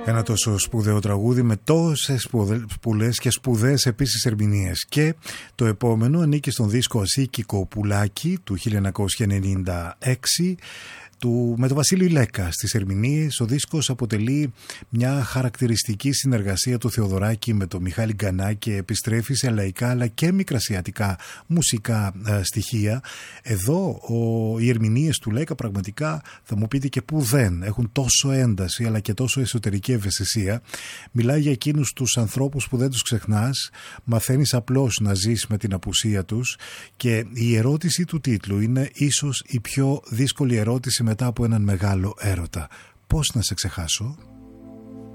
Ένα τόσο σπουδαίο τραγούδι με τόσες πολλές και σπουδαίες επίσης ερμηνείες. Και το επόμενο ανήκει στον δίσκο Ασίκικο Πουλάκι του 1996 με τον Βασίλη Λέκα στις ερμηνείες. Ο δίσκος αποτελεί μια χαρακτηριστική συνεργασία του Θεοδωράκη με τον Μιχάλη Γκανά και επιστρέφει σε λαϊκά αλλά και μικρασιατικά μουσικά στοιχεία. Εδώ οι ερμηνείες του Λέκα πραγματικά, θα μου πείτε και που δεν έχουν τόσο ένταση αλλά και τόσο εσωτερική ευαισθησία. Μιλάει για εκείνους τους ανθρώπους που δεν τους ξεχνάς, μαθαίνεις απλώς να ζεις με την απουσία τους, και η ερώτηση του τίτλου είναι ίσως η πιο δύσκολη ερώτηση μετά από έναν μεγάλο έρωτα. Πώς να σε ξεχάσω?